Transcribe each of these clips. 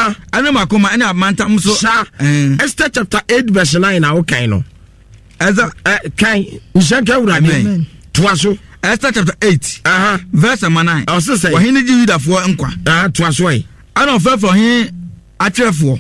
ane makoma ane amantam so Esther chapter 8 verse 9 na okay no eza kan nshanka urade toaso Esther chapter 8 verse 9 wahine ji Yudafo nkwa toaso ai ana ofefo hin atrefo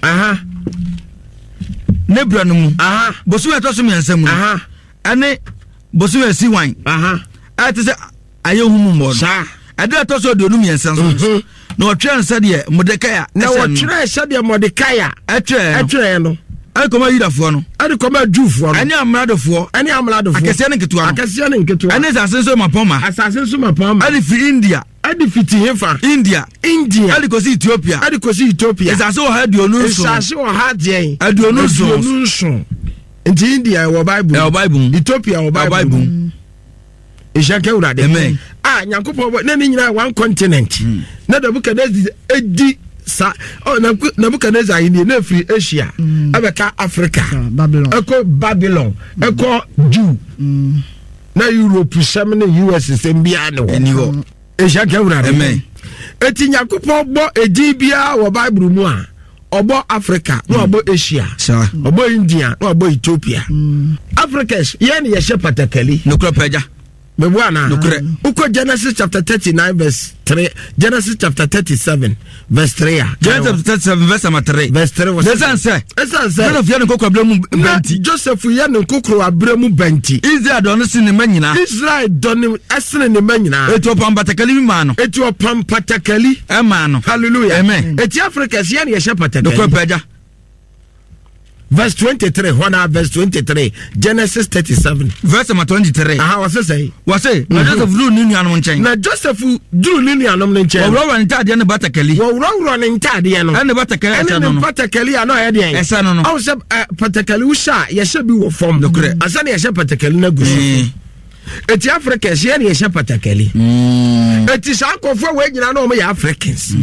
nebra no mu bosu etoso miensa mu ane bosu esi wan ate se ayehumu mo ade etoso de onu miensa so na otwe nsa de Mordekai na otwe nsa de Mordekai etwe no ani koma Yudafo no ani koma Jufo no ani amradofo akese ne ketua ani sasenso mapoma ani fi India ani fiti hefa India ani kosi Ethiopia esase o ha aduonu so nti India wo Bible Ethiopia wo Bible ejake urade amen nyankopɔ na ni nyina one continent na Nebukadnezar edi sa Nebukadnezar ni na free Asia abeka Africa Babylon eko Jew na Europe sem na US sem bia ne wo ejake urade amen eti nyankopɔ bɔ edi bia wo Bible mu a obo Africa no obo Asia obo India no obo Ethiopia Africa ye ne ye shepatakali no kropeja Mebuana uko Genesis chapter 39 verse 3 Genesis chapter 37 verse 3 Genesis chapter 37 verse 3 Esanse Joseph ya nkokro abremu benti Joseph ya nkokro abremu benti Israel don se ne manyina Israel don asene ne manyina etu pampatakali ma no etu pampatakali e ma no hallelujah amen eti Africa se ya ne shepatakali no peja verse 23 verse 23 Genesis 37 verse 23 what's say na Joseph drew ni nuanom nchen na Joseph drew ni nuanom nchen wo ntade ne batakali wo ne ntade no ene batakali asa no batakali ano ya de esa no o se batakali usha ye she bi wo form asa na ye she batakali na gusu eti Africans ye ne ye she batakali eti sankofo we nyina na o me Africans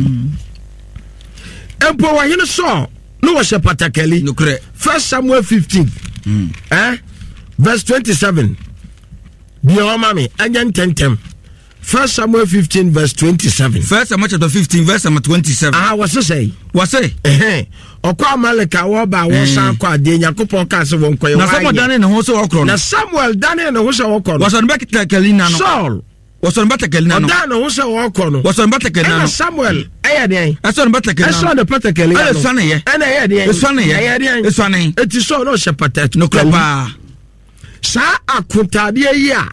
empo wa hine so no was patakali no correct 1 Samuel 15 verse 27 biyo mami anya tentem 1 Samuel 15 verse 27 1 Samuel chapter 15 verse 27 what's say okwa Amaleka wo ba wo san kwa de Yakobon ka se won koye na Samuel dane ne ho so okro na Samuel dane ne ho so okro was on batakali na no Saul Wason batakali na no dane ho so okro no wason batakali na no Samuel de ason batakali na ason batakali na ason ye ena ye de ason ye eti so no shepatat no kropa sa akontade yi a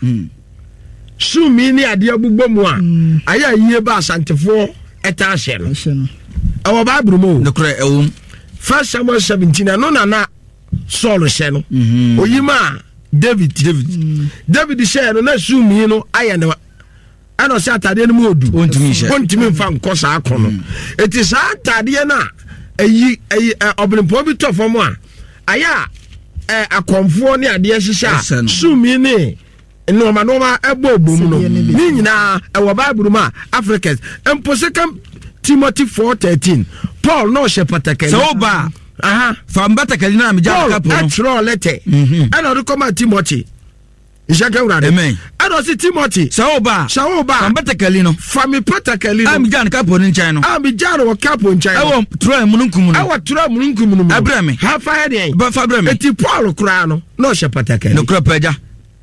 sumi ni ade abugbom a aya yie ba asantefo eta ahye no awo Bible mu no kra ewum 1 Samuel 17 no na Saul hye no oyima David hye no na sumi no aya no ano se atade no mu odu ontimi mfa nkosa akono eti sa atade na ayi obrimpo bi to fom a aya akonfo ne ade hyehyɛ sumi ne noma ebo bom no ni nyina ewo Bible ma Africans emposeka Timothy 4:13 Paul no hye patakali so ba from batakali na me ja kapo no atro letter ana do come Timothy Ishaka urade amen ana si Timothy so ba from batakali no from patakali no am ja kapo no nchen no am ja no kapo nchen ewo tro mununkum no ewo tro mununkum no abrame ha fa de ba fa abrame eti Paul kura no hye patakali no kura peja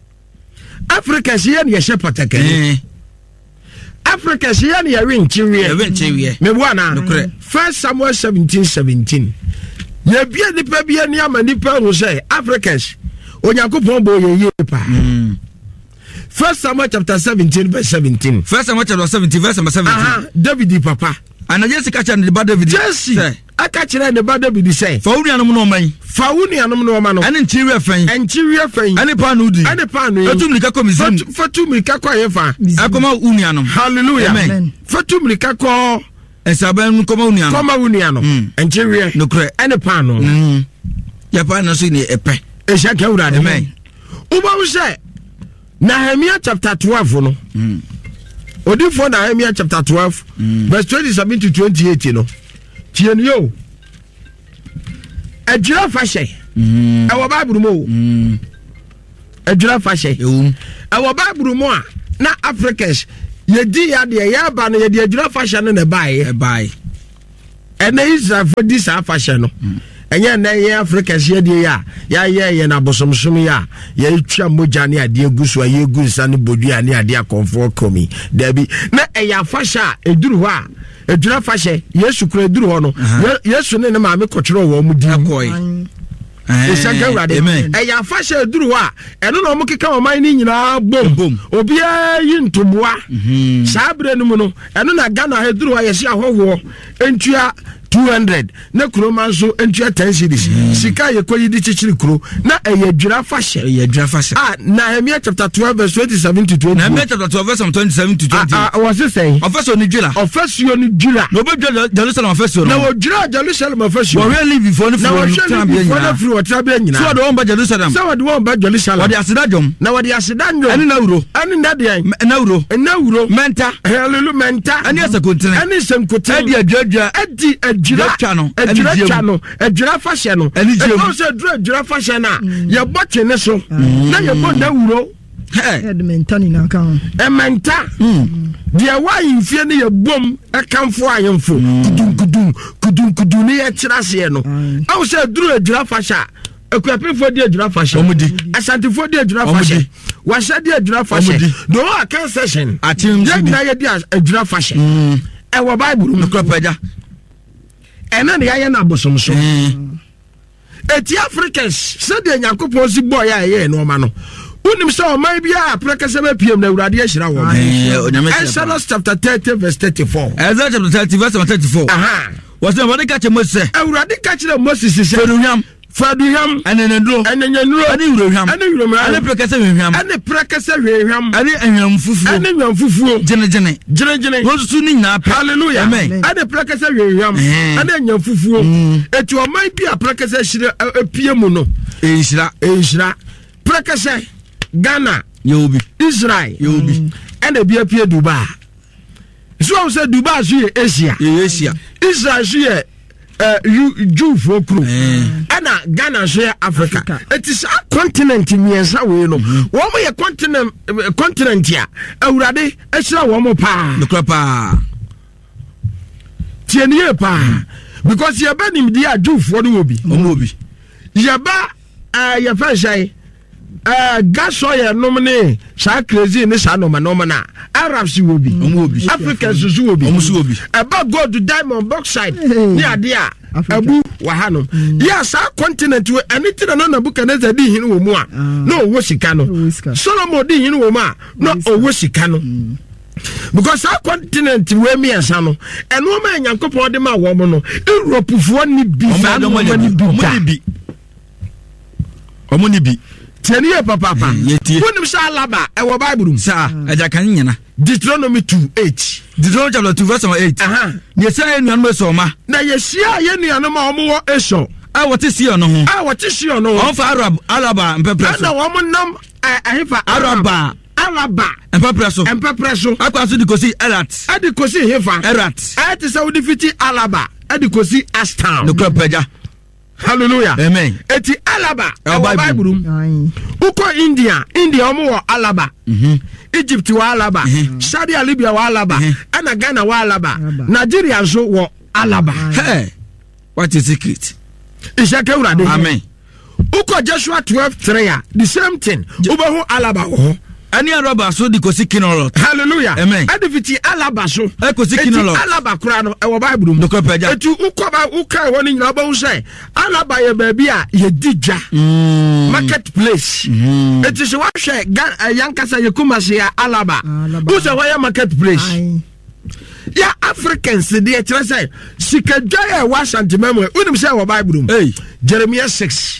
Africa she ye hye patakali Africa she ye winchiwe me buana 1 Samuel 17:17 ye bia nipa bia ni ama nipa ro say Africans Onyankopon bo ye pa 1 Samuel chapter 17 verse 17 1 Samuel chapter 17 verse 17 David papa ana Jesse ka chere ne ba David Jesse aka chere ne ba David say fa wunianom no man fa wunianom no man no ane nchiwi afan ane pa no di fatumlika ko mizim fatumlika ko yefa akoma wunianom hallelujah amen fatumlika ko esaban koma wunianom nchiwi no kre ane pa no ya pa no so ni epe eshaka urade amen uba use Nehemiah chapter 12 no odi for Nehemiah chapter 12 verse 27 to 28 no tien yo ejira fashe ewo Bible mo ejira fashe ewo Bible mo a na Africans ye di ya de ya ba no ye de ejira fashe no na bae And Israel for this fashion. And yet, Africa, she ya na bosomsum ya twa mojani ade gusu aye gusa ne bodu ani ade akonfo komi dabi na eya fasha eduru ho a edura fashe Yesu kura eduru ho no Yesu ne ma me kotoro wo mu di akoy eya fashe eduru ho a eno no mo keka o man ni nyina bom obi yi ntoboa sabre no mu no eno na Ghana eduru ho a yesi ahowo entua 200 na kuro manso entua 10 cities sika ye koyi di chichiri kuro na eyadwira fashe Nehemiah chapter 12 verse 27 to 20 Nehemiah chapter 12 verse 27 to 20 was it saying ofeso ni dwira no be Jerusalem ofeso no wo dwira Jerusalem ofeso wo really before no free what trabe nyina so the one by Jerusalem so the one by Jerusalem what the asidajom na what the asidajom ani na uro ani na de na uro menta hallelujah menta ani asakontene ani semkontene adi adwadwa adi adwira fashe no e say adwira fashe na ye boche ne so na ye bo na wuro menta ni na kan menta de wa yimfie ne ye bom e kanfo ayemfo kudum ne ye kirase no aw say adwira fashe Ekwapifo di adwira fashe asantifo di adwira fashe washa di adwira fashe do aka session na ye di adwira fashe e wo Bible no kropaja ena ne ya na bosomso eti Africans said the Yakopon si boy ya no ma no unim so man bia prekase ba piem na urade ahira wo Exodus chapter 30 verse 34 Exodus chapter 30 verse 34 was the one catch Moses urade catch Moses se Faduham enenendro ani uroham ani prekase hwehwam ani enwam fufuo gene wo su ni nyina hallelujah amen ani prekase hwehwam ani enwam fufuo eti o man bia prekase hire epie mu no ehira prekase Ghana yobi Israel yobi and bia pie Dubai so say Dubai so ye Asia Israel so ye Jew for crew and Ghana share Africa. It is a continent in Miensa we know. One way a continent here. Already, extra one more pa. The crapa. Tienye pa. Because you're burning the Jew for the Mobi. Yaba, your first say, gas oil nominee, sa crazy in the Sanomana. Arabs will be, Africans will be, about go to diamond bauxite, near dear, Abu Wahano. Yes, our continent will anything another book and as a D in Woma. No, Washikano. Solomon D in Woma, not a Washikano. Because our continent where me and Sano, and woman Yankopo de Ma woman, Europe of one be. Omonibi. Teniye papa. Wonim sa laba e wo Bible sa aja kan nyina. Deuteronomy 2:8. Deuteronomy chapter 2 verse 8. Ye sa enuan mo so ma. Na ye sia ye nuan ma omo wo eso. A wote si ono ho. A wote si ono ho. On fa Araba mpepre so. Na wo mo nam ahefa Araba mpepre so. Akwa so dikosi Erat. Adikosi hefa. Erat. Ati sa udifiti Alaba. Adikosi Astan. No kropeja. Hallelujah. Amen. Eti Alaba. Bible. Uko India omo wo Alaba. Egypt wa Alaba. Saudi Arabia wa Alaba. Ana Ghana wa Alaba. Nigeria so wo Alaba. Hey. What is secret? Ishake urade. Amen. Uko Joshua 12:3. The same thing. Ubahu Alaba ho. Ani Araba so di kosi Kinolot. Hallelujah. Amen. Adifiti Alaba so. E kosi Kinolot. Alaba kura no e wo Bible mu. No kropeja. Etu uka woni nyina ba unse. Alaba ye baby a ye dija. Marketplace. Eti so wa hwe yankasa ye kumase ya Alaba. Uze wa ya marketplace. Ya Africans dey try say sikadwa e wa santimamwe. Unim say wo Bible mu. Hey, Jeremiah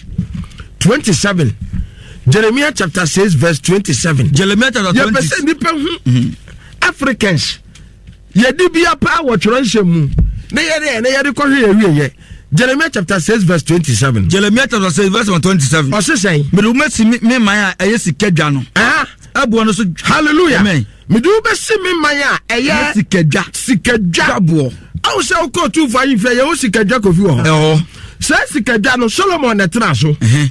6:27. Jeremiah chapter 6 verse 27. Jeremiah chapter 20. Africans. Yedi bia pa wo twonhyem. Na yede ko hwe ye. Jeremiah chapter 6 verse 27. Jeremiah chapter 6 verse 27. O se say, me do mesi me man a eye sikadwa no. Abu no so hallelujah. Amen. Me do mesi me man a eye sikadwa bo. Aw se o ko tu fa yin fe ye o sikadwa ko fi ho. Se sikadwa no Solomon na tra so.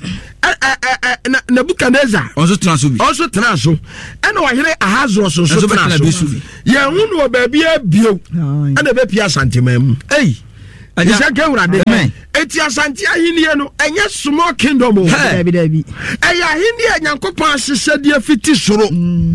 Nebuchadnezzar also trans so and wa here Ahasuerus so trans so ye hunu o ba bia bio and be pia santemam hey Isake urade eti asante ahini no enye small kingdom o Dabi eya ahini Nyankopon ahyehyɛ de afiti soro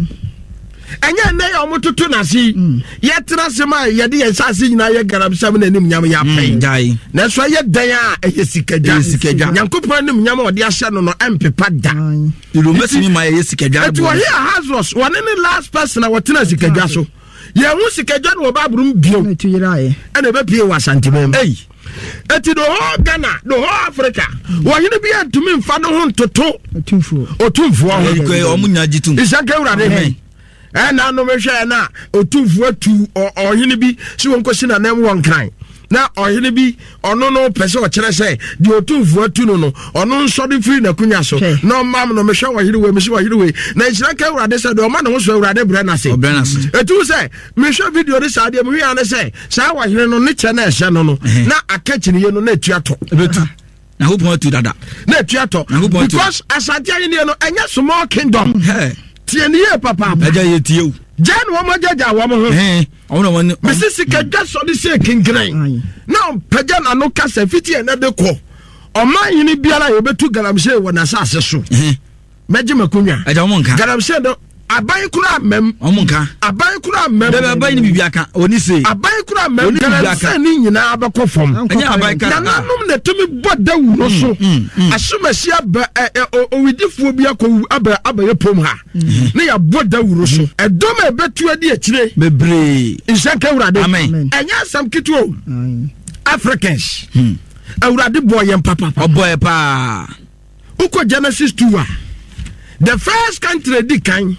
enye ne ya omototo nasi yetra sema ye de yesase nyina ye garabsam na nim nyam ya pai dai na so ye dan a eye sikadwa Nyankopon nim nyam ode ahye no empepa da iromasi mi ma ye sikadwa eti wo here Hazros one ne last person a wotena sikadwa so ye hu sikadwa no babrum bio ene be pie wasantemem eti do ho Ghana do ho Africa wo hene bi antumi mfa no ho ntoto otumfuo ho omunya jitum Isake urade na no mehwe na otumfuo atu ohene bi si won kosi na nam won kran na ohene bi ono no pese o kire se di otumfuo atu no ono nso de free na kunya so no mam no mehwe ohene we mehwe ohene we na Isake urade se do ma no so urade bre na se etu se mehwe video de sa de mehwe ane se sa ohene no ne che na ehye no na akachini ye no na atuato betu na hope atu dada na atuato because asante ahene no enya small kingdom tieniye papa aja yetieu jan wo mo jaja wo mo ho won Mrs. Kedja so de se kingren na paja na no kasa fiti na de ko oman yini biara ye betu galamse wo na sase so meje makunya aja wo nka galamse do aban kura mem omunka aban kura mem de aban ni bibiaka oni se aban kura mem galamse ni nyina abakọ fom anya aban ka na nanum na tumi boda wu no so asomasi aba owidifuo bi akọ aba ye pom ha na ya boda wu so edom ebetu adi akire bebre Isake urade amen enya sam kituo Africans urade boy papa boy pa uko Genesis 2 the first country di kan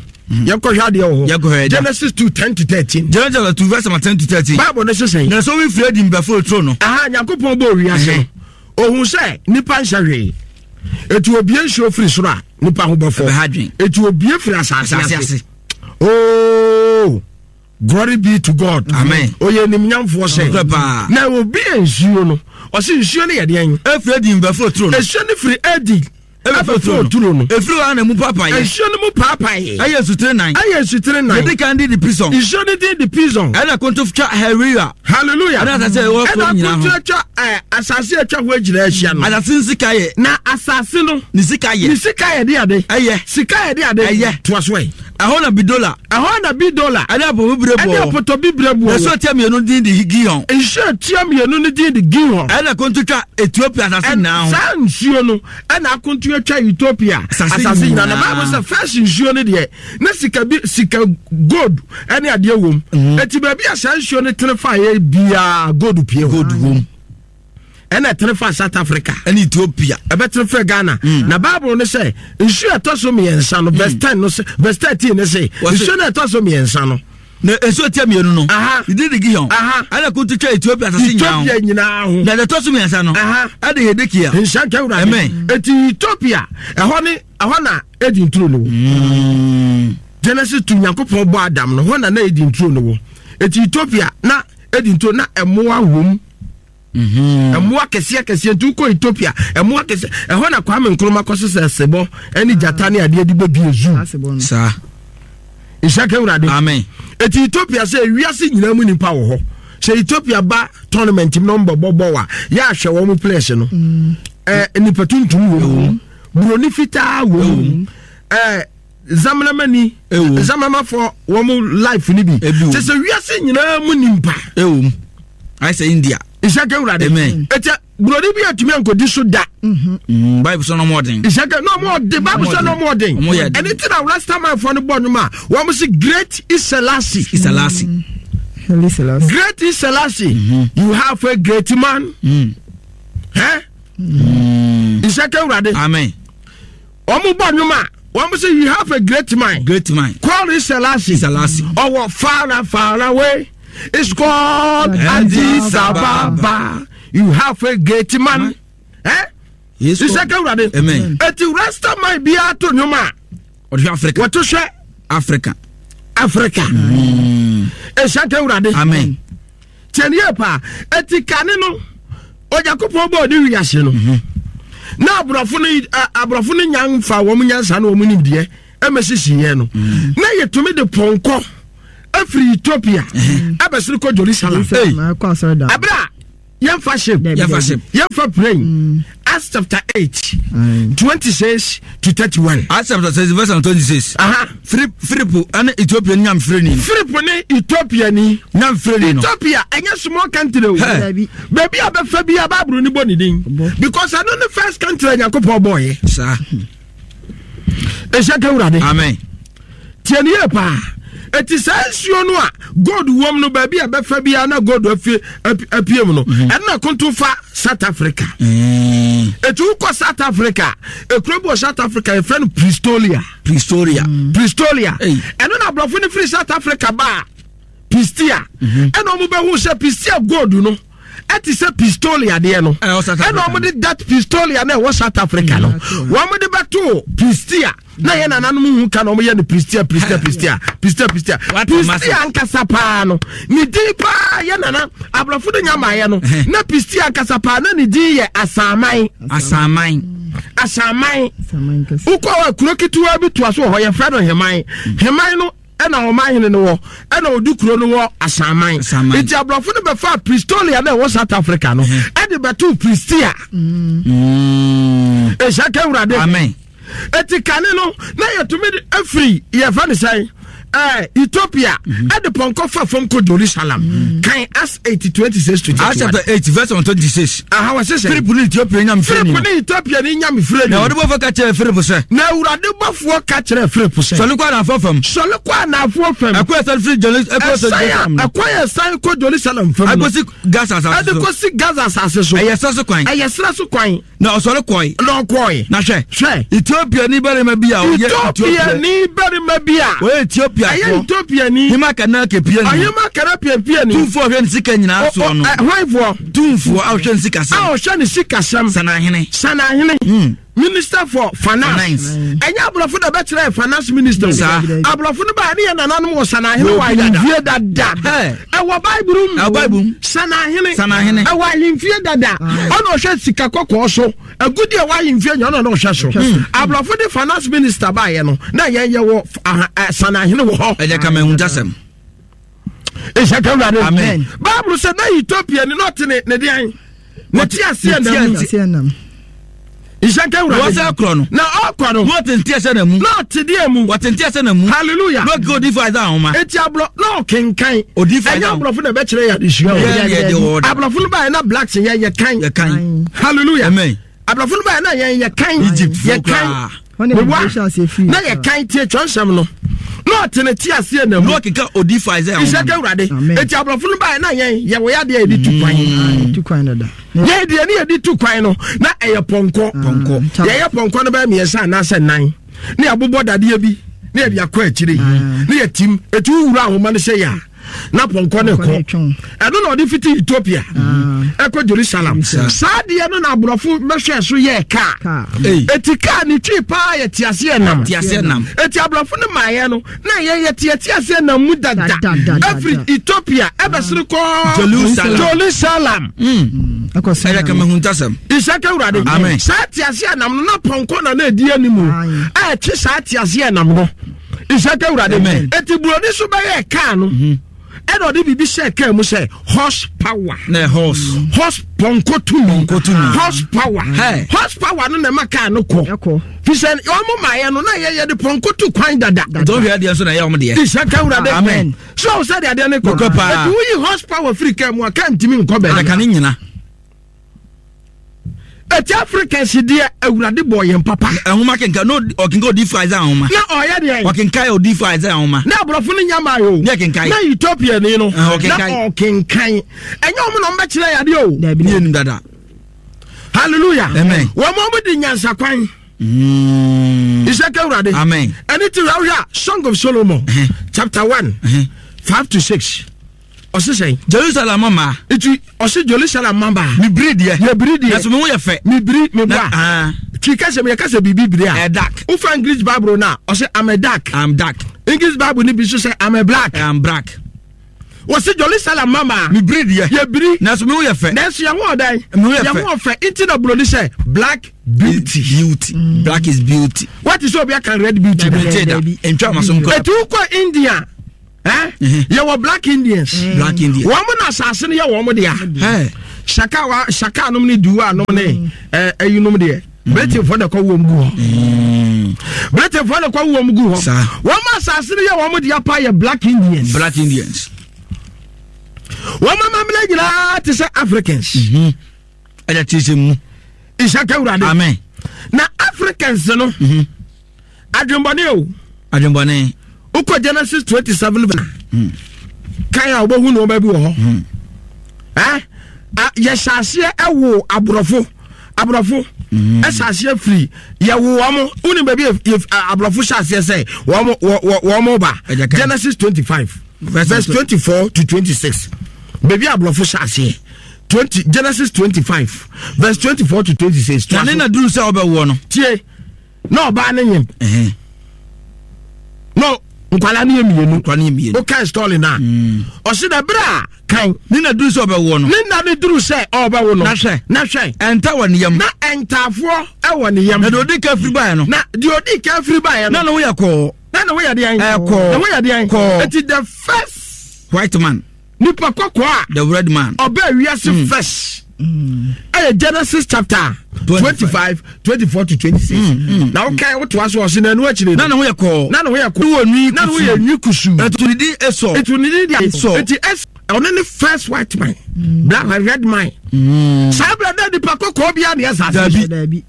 Genesis 2:10-13 Genesis 2 verse 10-13 Bible ne say na so we free di mbefo tro no Nyankopon bo wi ase ohun say nipa nhahwe etu obie nso free soro a nipa ho befo etu obie free asase oh glory be to God amen oye nim nyamfo say na obi ensuo no o se nsuo ne ye de en free di mbefo tro no ensuo ne free edi efo turo no efiri wa na mu papa ye ehwe no mu papa ye aye sutre nine de kan di prison ehwe no di prison ana konto fucha hallelujah ana say wo ko nyina ho asase atwa ho agira ahia no ana sika ye na asase no ni sika ye de ade aye sika ye de ade aye toaswe ahona bidola ana bo bibrebo ana poto bibrebo so tia me no din di Gihon ehwe tia me no din di Gihon ana konto twa Ethiopia asase na ho san nsuo no ana konto atwa Ethiopia asase na na Bible say first nsuo no de na sika gold ani ade wom eti ba bia san nsuo no trefa ye bia gold pie wom ena trefa South Africa and Ethiopia ebe trefa Ghana na Bible no say nsuo atoso me ensa no verse 10 no say verse 13 no say nsuo no atoso me ensa no na eso tia me no di Gihon ana konto twa Ethiopia asase nyina ho na atoso me ensa no ade Hedekia Isake urade eti Ethiopia ehɔ na edi nturo no Genesis 2 Nyankopon bo Adam no hɔ na edi nturo no wo eti Ethiopia na edi nturo na emoa wom emoa kese ntu ko Ethiopia emoa kese ehɔ na Kwame Nkrumah kɔsese sebo ani jata ne ade edi bebi ezu sa Isake urade amen eti Ethiopia se wiase nyina mu nipa wo hɔ se Ethiopia ba tournament number bobo wa ya hwɛ wo mu place no nipa tuntum wo Broni fita wo zamlamani zamama for wo mu life ni bi se se wiase nyina mu nimpa I say India Isake urade ete broni bi atumi ankodi so da Bible so no more thing Isake no more the Bible so no more thing anything that last time I found born ma wo mu say great is Selassie great is Selassie you have a great man Isake urade amen omu bonuma one say you have a great mind call is Selassie or far away it's called Addis Ababa you have a great man yes Isake urade amen eti rasta man bi ato nyuma o Africa what to say Africa Isake urade amen tieniye pa eti kane no Ojakopon bo di wiase no na abrofo no nyan fa wo nyansa na wo nimdie emesisi ye no na yetumi de ponko afri Ethiopia abesiri ko Jerusalem abra yɛmfa praying. Acts chapter 8 26 to 31. Acts chapter 6 verse 26. Philip and Ethiopian nyam freni. Philip ne Ethiopian ni nyam freni. Ethiopia enya small country o. Baby abefa bi ababro ni boni din. Because I know the first country Yakobon boy. Sir. Eshaka urade. Amen. Tienie pa. Eti sansuo no a God wom no ba bia befa bia na God apiem no na konto fa South Africa. Eti uko South Africa ekrobo South Africa e friend Pretoria. Eno na brofo ni free South Africa ba Pistia. Eno mo be hu se Pistia God no eti se Pistolia de no. Eno mo de that Pistolia na wo South Africa no. Wo mo de bato Pistia na ye nananom hu ka no mo ye ne Pistia ankasa pa no ni di pa ye nana abrofo de nyama ye no na Pistia ankasa pa na ni di ye asaman uko wa kurokitu wa bitu aso ho ye fra no heman no ena omahene no wo ena odukuro no wo asaman enti abrofo no be fa Pistolia na wo South Africa no e de betu Pistia e shaka urade amen eti kane no na yetumi afri ye fa ne sai Ethiopia at the Ponko from Jerusalem. Can Acts 8:26 to Acts chapter 8 verse 26. How was it? Philip ni Ethiopia nyam freni. Ethiopia ni nyam freni. Na odi bo fa catch Philip say. Na urade bofo catch Philip say. So lekwa na fofam. Akwa san free Jerusalem. Akwa san ko Jerusalem fam. Akosi Gaza asase. Akosi Gaza asase so. Ayesa so kwan. Na osore koi. No koi. Na hwe. Ethiopia ni bere ma bia o ye Ethiopia ni bere ma bia. O Ethiopia. Ethiopia ni. Hima kana ke pia ni. Hima kana pia ni. Tumfo hwe nsika nyina so no. Hwefo. Tumfo a hwe nsika sam. A hwe ni sika sam. Sana hene. Minister for Finance. Enya abrofo da betre finance minister. Abrofo no ba ne nananom wo sana hene wa yimfie dada. E wo Bible. Sana hene. E wa yimfie dada. Ono hwe sika kokko so. Agudi e wa yimfie nya ono no hwe so. Abrofo de finance minister ba ye no. Na ye wo sana hene wo ho. E de kama huntasem. E shaka urade. Amen. Bible say na Ethiopia ni not ne dian. Ne ti asienam. Ishaka ura wasa krono na okrono what entiese na mu na tedie mu what entiese na mu hallelujah no go defy that homa eti ablo no kenkan odify enya ablofo na be kire ya disuwa ablofo no ba na blacks ye kan hallelujah amen ablofo no ba na ye kan Egypt ye kan na ye kan tie twonsam no no teneti ase na mu no keka odify that homa ishaka urade eti ablofo no ba na ye wo ya de edi tukwan dada ye de ne edi tukwan no na eye ponko ye ponko no ba miesa na se nan ne abobo dade bi ne edi akwa akire ne yatim etu wura ahoma ne se ya na ponko ne ko eno na odi fiti Ethiopia eko Jerusalem saade no na abrofo mehwe so ye ka eti ka ni twi pa ye tiase enam eti abrofo ne maye no na ye tiase enam mu dada every Ethiopia ebesere ko Jerusalem akosaya kama huntasam ishaka urade amen sa tiase enam no na ponko na edi animu twi sa tiase enam no ishaka urade eti buroni so ba ye ka no and or the share came mu say horsepower na horse ponko tumi horsepower no na maka no ko fi say omo maye no na ye de ponko tu kwan dada don't hear the so na ye omo de ishaka urade amen so say the ne ko pa you horsepower free came mu aka ntimi nko be aka ne nyina eti Africans dia awurade boy en papa ehuma kenka no okenka odify za homa na oya de okenka odify za homa na abrofo no nyama yo na kenka na Ethiopia ni no na okenka enyo mo no mbekire ya de o na bi ni dada hallelujah amen wo mo di nyansa kwan isaka urade amen anything we Song of Solomon chapter 1 5 to 6 Osise Jerusalem mama itu osi Jerusalem mamba mi breed ye na so me wo ye fe mi breed me ba chika me kase bibi a dark ufa English Bible na osi I'm dark English Bible ni bi so say I'm black osi Jerusalem mama mi breed ye breed na so me wo ye fe na so ye ho dai ye ho fe inti na bro ni say black beauty black is beauty what is obi can red beauty entwa maso mko etu ko India you were black Indians. Black Indians. Woman assassin ya woman dia. shaka nom ni duwa nom ne ayunom de British for the call wom gu ho. British for the call wom gu ho. Woma asasiri ya womo de apa ya Black Indians. Woma mamle gina to say Africans. Ada tisemu. Ishaka urade. Amen. Na Africans no. Adwembane. Uko Genesis 27 Kaya obo hu no ba bi wo ho. Yesase ewo abrofo. Esase free. Ye wo amo uni ba bi abrofo shase say wo ba. Genesis 25 verse 24 to 26. Baby abrofo shase. Genesis 25 verse 24 to 26. Na duru say oba wo no. Tie. No ba na nyem. No, nkwala ni emienu. O kan stall na. O se da bra kan. Ni na duru so be wo no. Ni na ni duru se o be wo no. Na hwe. Enta wo ne yam. Na entafo e wo ne yam. Na do di ka free buy no. Na di odi ka free buy no. Na wo ya ko. Na wo ya de an. Na wo ya de an. It is the first white man. Nipa kokko a. The red man. Oba wiase first. Genesis chapter 25 24 to 26. Now okay, what was na no akire. Na wo ya ko. Na wo ya ko. Na wo ya nyikusu. Etunidi eso. It is only first white man. Black and red man. Sabra da di pako ko bia na yasa. Dabi.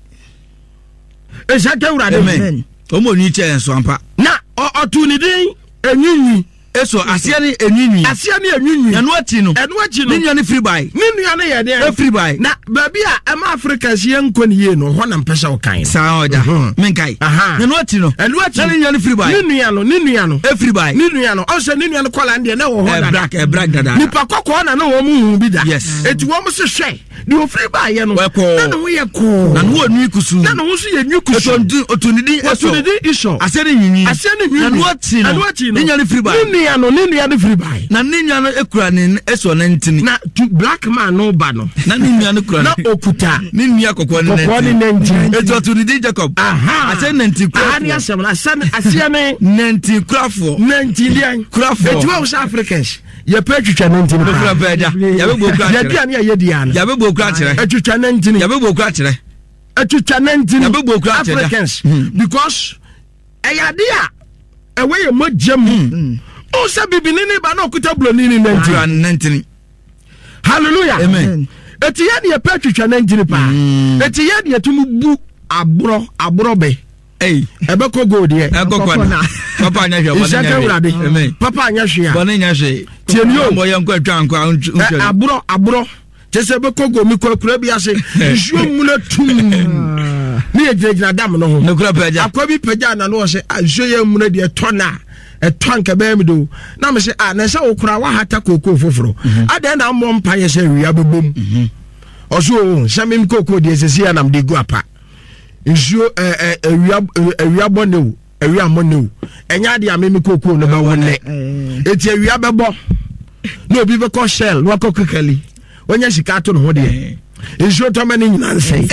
Eshaka urade. Amen. Omo ni che enso ampa. Na otunidi enyinyi. Eso asia ni enwinwi. Enu ati no. Ni nua ni free buy. Ni nua na ye de. Free buy. Na baby a ema Africa sie nko ni ye no ho na mpesa o kan. Sa oda. Menkai. Enu ati no. Ni nua ni free buy. Ni nua no. Free buy. Ni nua no. O se ni nua no kola ndie na wo ho da. Black dada. Ni pa kokko na wo mu hu bi da. Yes. Eti wo mu se hwe. Di o free buy ye no. Na no wo ye ko. Na no nwi kusu. Na no so ye nwi kusu. Otunidi eso. Otunidi iso. Ase ni nyinyi. Na no ati no. Ni nua ni free buy. Ni nua ni free buy. Na ni nua no ekura ni eso na ntini. Na black man no ba no. Na ni nua no kura. Na okuta. Ni nua kokko ni ntini. Eto otunidi Jacob. Ase nanti kura. Ani asem na ase ne nanti kurafo. Nanti lian. Kurafo. Eti wo South Africans. Ye pe twitwa nantini. Kura beda. Ya be bo kura. Ya dia na ye dia na. Ya be bo kura kire. Twitwa nantini. Ya be bo kura kire. Twitwa nantini. Ya be bo kura kire. Africans because dia ewe ye modjam. O se bibini ni ba na okuta bloni ni nantini. Hallelujah. Amen. Eti ye ne pe twitwa nantini pa. Eti ye ne tumu bu abro be. Ebe ko go de. Papa anya hwe. Amen. Papa anya hwe a. Bone nya hwe. Tienio mo ye nkwa twa abro. Tese be ko go mi ko kura bi ase. Nsuo mu na tum. Ni ejina dam no ho. Ne kura peja. Akwabi peja na no se nsuo ye mu na de tona. Twanka be mi do. Na me se na se okura wa hata koko foforo. Ade na mo mpa ye se wi abebom. Oso se mi koko de sesi na me de gu apa. Nsuo ewia bonewu ewia monewu enya de amemi koko no ba wonne eti ewia bebo no obi be ko shell no ko kekali onya sika to no ho de nsuo to mani nyina nsei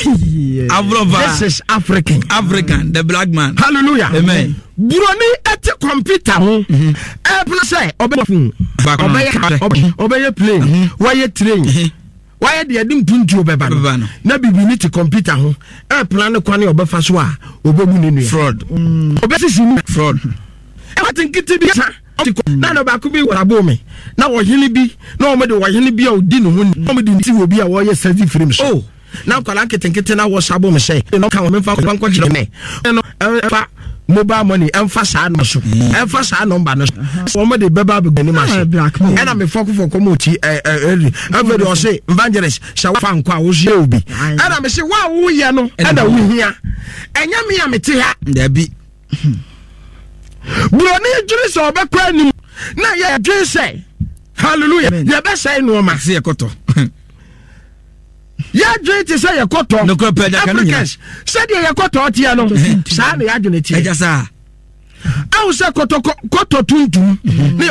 this is African the black man. Hallelujah. Amen. Buroni eti computer ho plus say obey plane why train why the adim tuntu obeba na bibi ni ti computer ho e plan kwane obefa so a obebu ni fraud obesisi fraud e watin kiti bi na no ba ku bi wora bo me na wo hini bi na o me de wo hini bi a odi no ho no me de ti wo bi a wo ye safety frame so na kwala ketenkete na wo sabo me say no kan wo me fa kwa nkire me no fa mobile money emfa saa no so emfa saa number no so mo de beba be gani ma so e na me foko mo ti every o say evangelist sha fa nkwa wo hye obi e na me say wa wo ye no e na wo hia enya me ya me te ha da bi bro ni jiri so obekwa nim na ye jiri say hallelujah ye be say no ma se ekoto ya jiri ti say ekoto no ko peja kan nya say de ekoto ti ya no sa na ya jiri ti eja sa awu say koto tuntum